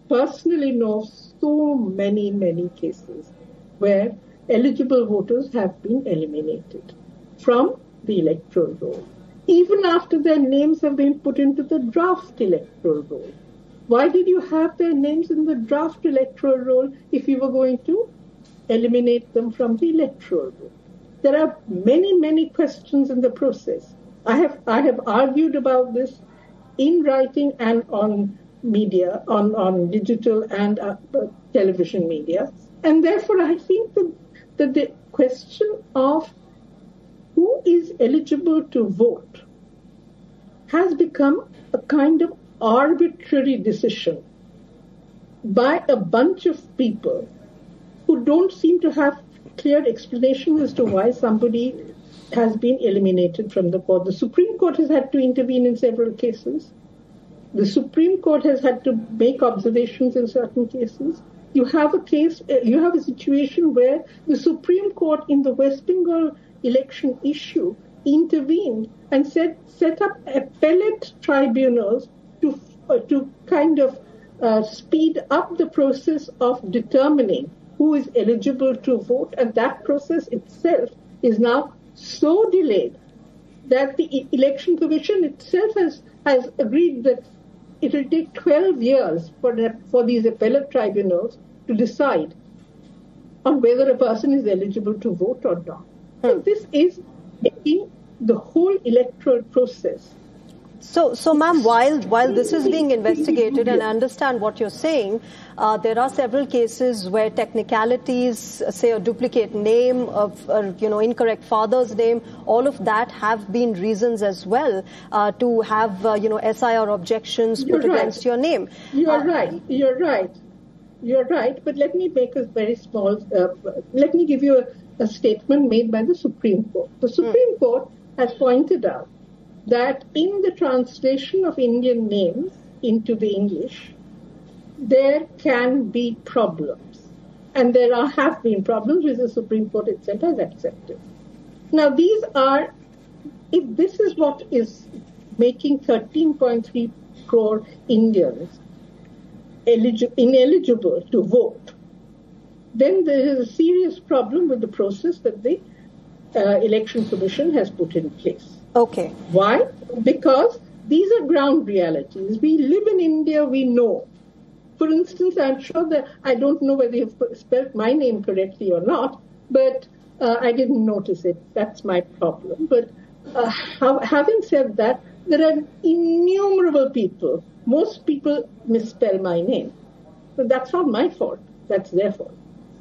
personally know so many, many cases where eligible voters have been eliminated from the electoral roll, even after their names have been put into the draft electoral roll. Why did you have their names in the draft electoral roll if you were going to eliminate them from the electoral roll? There are many, many questions in the process. I have argued about this in writing and on media, on digital and television media. And therefore, I think that the question of who is eligible to vote has become a kind of arbitrary decision by a bunch of people who don't seem to have clear explanation as to why somebody has been eliminated from the court. The Supreme Court has had to intervene in several cases. The Supreme Court has had to make observations in certain cases. You have a situation where the Supreme Court in the West Bengal election issue intervened and set up appellate tribunals to kind of speed up the process of determining who is eligible to vote. And that process itself is now so delayed that the Election Commission itself has agreed that it will take 12 years for these appellate tribunals to decide on whether a person is eligible to vote or not. So this is making the whole electoral process. So ma'am, while this is being investigated, and I understand what you're saying, there are several cases where technicalities, say a duplicate name of, incorrect father's name, all of that have been reasons as well to have, SIR objections put against your name. You're right. But let me make a very small, let me give you a statement made by the Supreme Court. The Supreme Court has pointed out that in the translation of Indian names into the English, there can be problems. And there have been problems which the Supreme Court itself has accepted. Now, if this is what is making 13.3 crore Indians ineligible to vote, then there is a serious problem with the process that the Election Commission has put in place. Okay. Why? Because these are ground realities. We live in India, we know. For instance, I'm sure that I don't know whether you've spelled my name correctly or not, but I didn't notice it. That's my problem. But having said that, there are innumerable people. Most people misspell my name. But that's not my fault. That's their fault.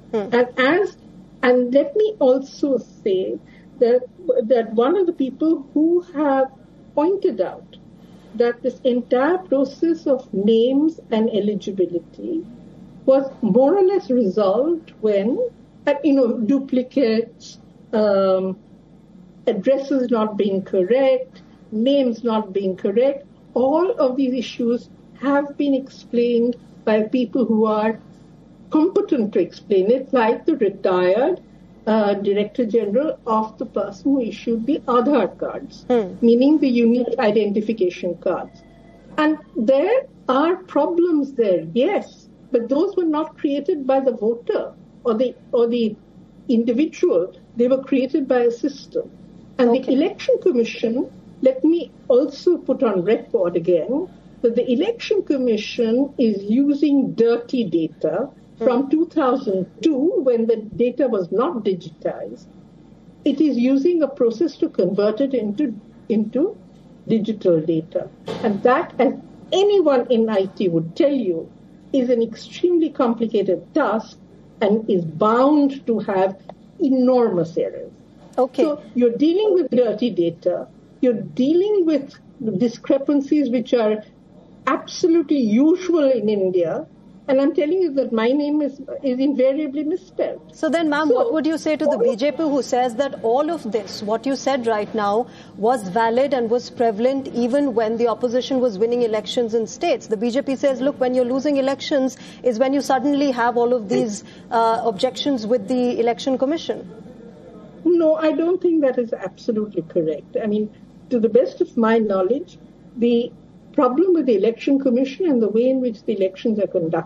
And let me also say that one of the people who have pointed out that this entire process of names and eligibility was more or less resolved when, duplicates, addresses not being correct, names not being correct, all of these issues have been explained by people who are competent to explain it, like the retired Director General of the person who issued the Aadhaar cards, meaning the unique identification cards. And there are problems there, yes, but those were not created by the voter or the individual. They were created by a system. And the Election Commission, let me also put on record again, that the Election Commission is using dirty data from 2002, when the data was not digitized. It is using a process to convert it into digital data. And that, as anyone in IT would tell you, is an extremely complicated task and is bound to have enormous errors. Okay. So you're dealing with dirty data. You're dealing with discrepancies which are absolutely usual in India. And I'm telling you that my name is invariably misspelled. So then, ma'am, what would you say to the BJP who says that all of this, what you said right now, was valid and was prevalent even when the opposition was winning elections in states? The BJP says, look, when you're losing elections is when you suddenly have all of these objections with the Election Commission. No, I don't think that is absolutely correct. I mean, to the best of my knowledge, the problem with the Election Commission and the way in which the elections are conducted